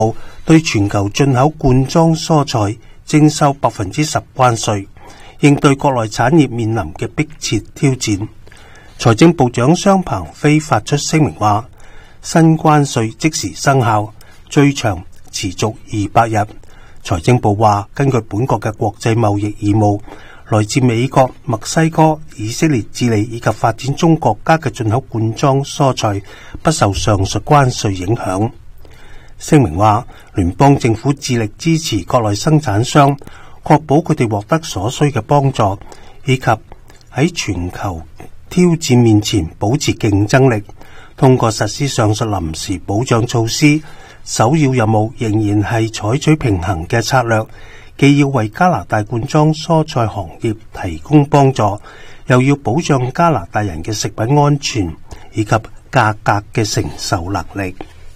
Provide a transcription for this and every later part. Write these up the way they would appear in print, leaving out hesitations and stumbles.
對全球進口罐裝蔬菜徵收10%關稅，應對國內產業面臨嘅迫切挑戰。財政部長商鵬飛發出聲明話，新關稅即時生效，最長持續200日。財政部話，根據本國嘅國際貿易義務，來自美國、墨西哥、以色列、智利以及發展中國家嘅進口罐裝蔬菜不受上述關稅影響。聲明話，聯邦政府致力支持國內生產商，確保佢哋獲得所需嘅幫助，以及喺全球挑戰面前保持競爭力。通過實施上述臨時保障措施，首要任務仍然係採取平衡嘅策略，既要為加拿大罐裝蔬菜行業提供幫助，又要保障加拿大人嘅食品安全以及價格嘅承受能力。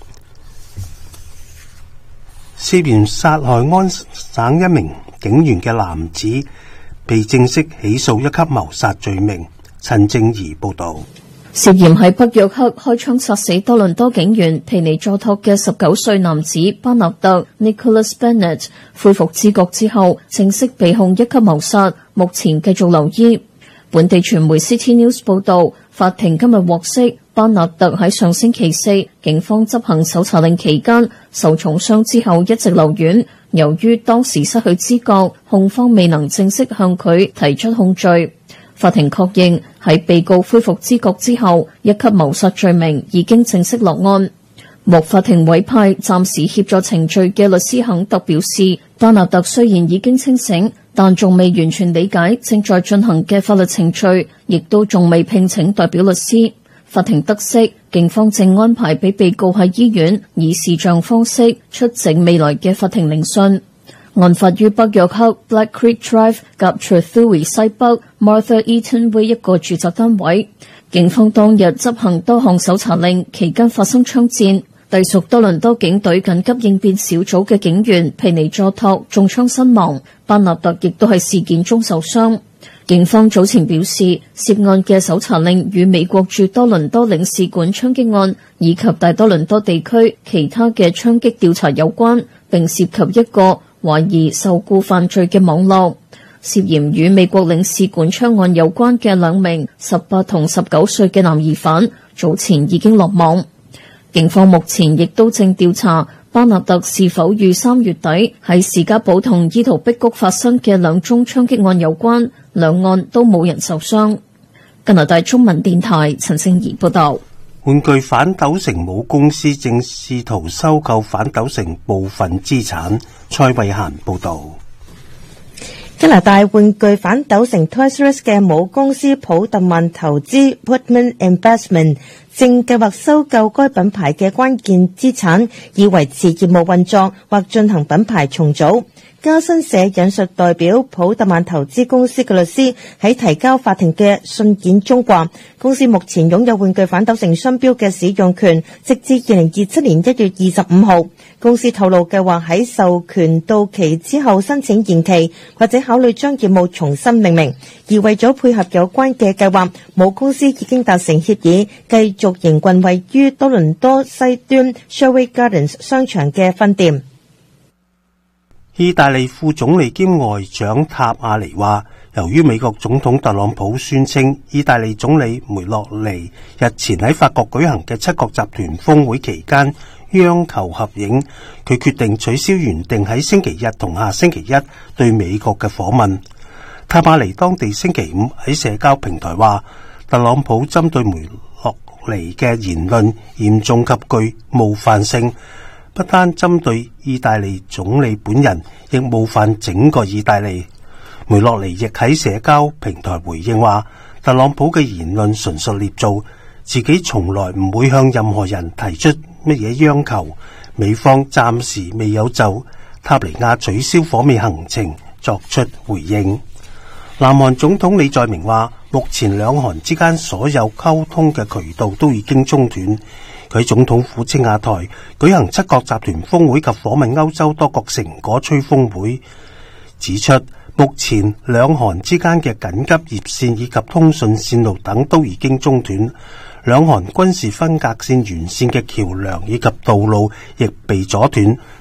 涉嫌殺害安省一名警員嘅男子被正式起訴一級謀殺罪名。陳正儀報道。 涉嫌喺北約克開槍殺死多倫多警員皮尼佐托嘅19歲男子巴納特 Nicholas Bennett 恢復知覺之後，正式被控一級謀殺，目前繼續留醫。本地傳媒 City News 報道，法庭今日獲悉，巴納特喺上星期4警方執行搜查令期間受重傷之後一直留院，由於當時失去知覺，控方未能正式向佢提出控罪。法庭確認喺被告恢復知覺之後，一級謀殺罪名已經正式落案。獲法庭委派暫時協助程序嘅律師肯特表示，巴納特雖然已經清醒，但仲未完全理解正在進行嘅法律程序，亦都仲未聘請代表律師。法庭得悉，警方正安排俾被告喺醫院以視像方式出席未來嘅法庭聆訊。案發於北約克 Black Creek Drive 及 Trethewey 西北 Martha Eaton Way 一個住宅單位。警方當日執行多項搜查令，期間發生槍戰。隸屬多倫多警隊緊急應變小組嘅警員皮尼佐托中槍身亡，巴納特亦都喺事件中受傷。警方早前表示，涉案嘅搜查令與美國駐多倫多領事館槍擊案以及大多倫多地區其他嘅槍擊調查有關，並涉及一個懷疑受僱犯罪嘅網絡。涉嫌與美國領事館槍案有關嘅2名18同19歲嘅男疑犯，早前已經落網。警方目前亦都正調查巴納特是否與3月底喺士嘉堡同伊圖碧谷發生嘅2宗槍擊案有關，2案都冇人受傷。加拿大中文電台陳勝儀報道。 玩具反斗城母公司正試圖收購反斗城部分資產。蔡慧嫻報道。 加拿大玩具反斗城 Toys R Us 嘅母公司普特曼投資 Putman Investment 正計劃收購該品牌嘅關鍵資產，以維持業務運作或進行品牌重組。加新社引述代表普特曼投資公司嘅律師喺提交法庭嘅信件中話，公司目前擁有玩具反斗城商標嘅使用權，直至2027年1月25號。公司透露計劃喺授權到期之後申請延期，或者考慮將業務重新命名。而為咗配合有關嘅計劃，母公司已經達成協議，繼續營運位於多倫多西端 Sherway Gardens 商場嘅分店。 意大利副總理兼外長塔亞尼話，由於美國總統特朗普宣稱意大利總理梅洛尼日前喺法國舉行嘅7國集團峰會期間央求合影，佢決定取消原定喺星期日同下星期一對美國嘅訪問。塔亞尼當地星期五喺社交平台話，特朗普針對梅洛尼嘅言論嚴重及具冒犯性，不單針對意大利總理本人，亦冒犯整個意大利。梅洛尼亦喺社交平台回應話，特朗普嘅言論純屬捏造，自己從來唔會向任何人提出乜嘢央求。美方暫時未有就塔尼亞取消訪美行程作出回應。南韓總統李在明話，目前兩韓之間所有溝通嘅渠道都已經中斷。佢喺總統府青瓦台舉行7國集團峰會及訪問歐洲多國成果吹風會，指出目前兩韓之間嘅緊急熱線以及通訊線路等都已經中斷，兩韓軍事分隔線沿線嘅橋梁以及道路亦被阻斷，